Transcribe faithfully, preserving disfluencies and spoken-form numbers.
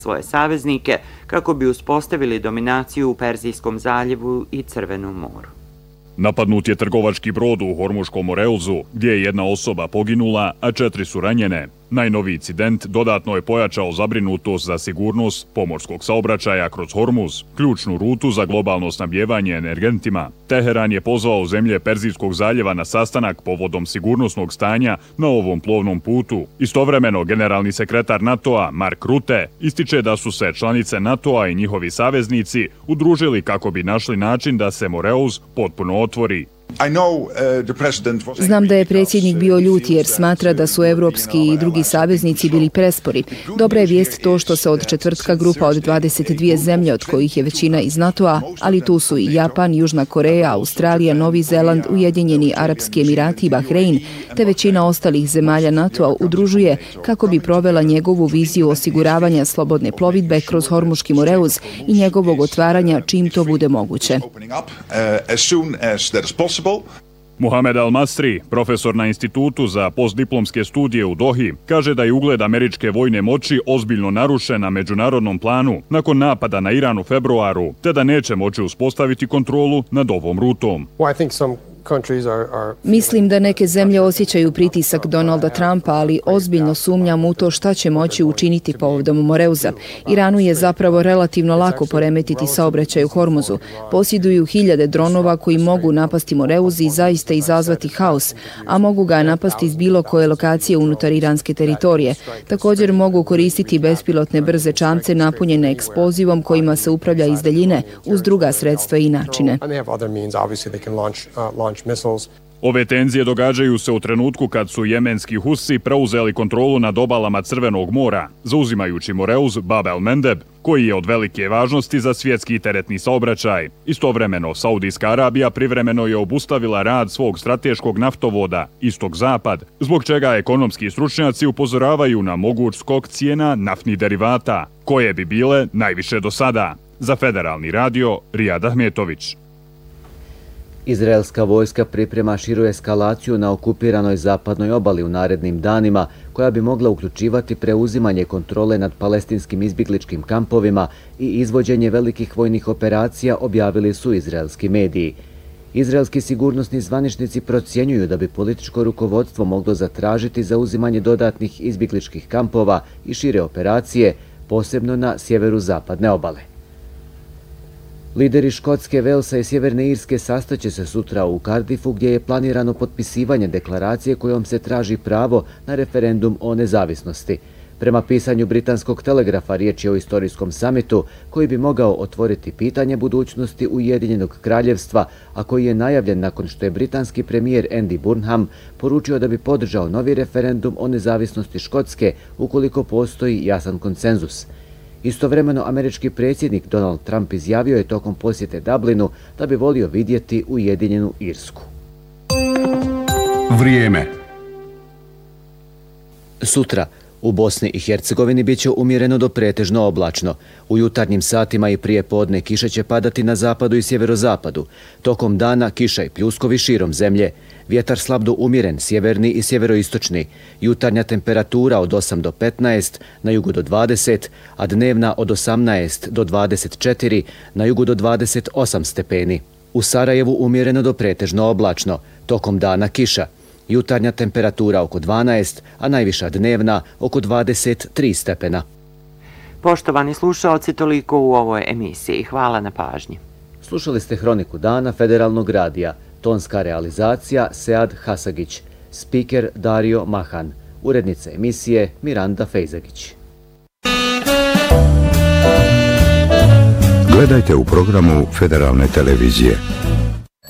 svoje saveznike kako bi uspostavili dominaciju u Perzijskom zaljevu i Crvenom moru. Napadnut je trgovački brod u Hormuškom Moreuzu, gdje je jedna osoba poginula, a četiri su ranjene. Najnoviji incident dodatno je pojačao zabrinutost za sigurnost pomorskog saobraćaja kroz Hormuz, ključnu rutu za globalno snabdijevanje energentima. Teheran je pozvao zemlje Perzijskog zaljeva na sastanak povodom sigurnosnog stanja na ovom plovnom putu. Istovremeno, generalni sekretar NATO-a Mark Rutte ističe da su se članice NATO-a i njihovi saveznici udružili kako bi našli način da se Moreuz potpuno otvori. Znam da je predsjednik bio ljut jer smatra da su evropski i drugi saveznici bili prespori. Dobra je vijest to što se od četvrtka grupa od dvadeset dvije zemlje, od kojih je većina iz NATO-a, ali tu su i Japan, Južna Koreja, Australija, Novi Zeland, Ujedinjeni Arapski Emirati i Bahrein, te većina ostalih zemalja NATO-a udružuje kako bi provela njegovu viziju osiguravanja slobodne plovidbe kroz Hormuški Moreuz i njegovog otvaranja čim to bude moguće. Mohamed Al-Masri, profesor na Institutu za postdiplomske studije u Dohi, kaže da je ugled američke vojne moći ozbiljno narušen na međunarodnom planu nakon napada na Iran u februaru, te da neće moći uspostaviti kontrolu nad ovom rutom. Mislim da neke zemlje osjećaju pritisak Donalda Trumpa, ali ozbiljno sumnjam u to šta će moći učiniti povodom Moreuza. Iranu je zapravo relativno lako poremetiti saobraćaj u Hormuzu. Posjeduju hiljade dronova koji mogu napasti Moreuz i zaista izazvati haos, a mogu ga napasti iz bilo koje lokacije unutar iranske teritorije. Također mogu koristiti bespilotne brze čamce napunjene eksplozivom kojima se upravlja iz daljine uz druga sredstva i načine. Ove tenzije događaju se u trenutku kad su jemenski Husi preuzeli kontrolu nad obalama Crvenog mora, zauzimajući Moreuz Bab el-Mendeb, koji je od velike važnosti za svjetski teretni saobraćaj. Istovremeno, Saudijska Arabija privremeno je obustavila rad svog strateškog naftovoda Istok-Zapad, zbog čega ekonomski stručnjaci upozoravaju na moguć skok cijena naftnih derivata, koje bi bile najviše do sada. Za Federalni radio, Rijad Ahmetović. Izraelska vojska priprema širu eskalaciju na okupiranoj zapadnoj obali u narednim danima, koja bi mogla uključivati preuzimanje kontrole nad palestinskim izbjegličkim kampovima i izvođenje velikih vojnih operacija, objavili su izraelski mediji. Izraelski sigurnosni zvaničnici procjenjuju da bi političko rukovodstvo moglo zatražiti zauzimanje dodatnih izbjegličkih kampova i šire operacije, posebno na sjeveru zapadne obale. Lideri Škotske, Velsa i Sjeverne Irske sastaće se sutra u Cardiffu, gdje je planirano potpisivanje deklaracije kojom se traži pravo na referendum o nezavisnosti. Prema pisanju britanskog Telegrafa, riječ je o istorijskom samitu koji bi mogao otvoriti pitanje budućnosti Ujedinjenog kraljevstva, a koji je najavljen nakon što je britanski premijer Andy Burnham poručio da bi podržao novi referendum o nezavisnosti Škotske ukoliko postoji jasan konsenzus. Istovremeno, američki predsjednik Donald Trump izjavio je tokom posjete Dublinu da bi volio vidjeti Ujedinjenu Irsku. Vrijeme. Sutra u Bosni i Hercegovini bit će umjereno do pretežno oblačno. U jutarnjim satima i prije podne kiša će padati na zapadu i sjeverozapadu. Tokom dana kiša i pljuskovi širom zemlje. Vjetar slab do umjeren, sjeverni i sjeveroistočni. Jutarnja temperatura od osam do petnaest, na jugu do dvadeset, a dnevna od osamnaest do dvadeset četiri, na jugu do dvadeset osam stepeni. U Sarajevu umjereno do pretežno oblačno. Tokom dana kiša. Jutarnja temperatura oko dvanaest, a najviša dnevna oko dvadeset tri stepena. Poštovani slušaoci, toliko u ovoj emisiji. Hvala na pažnji. Slušali ste Hroniku dana Federalnog radija. Tonska realizacija Sead Hasagić. Spiker Dario Mahan. Urednica emisije Miranda Fejzagić. Gledajte u programu Federalne televizije.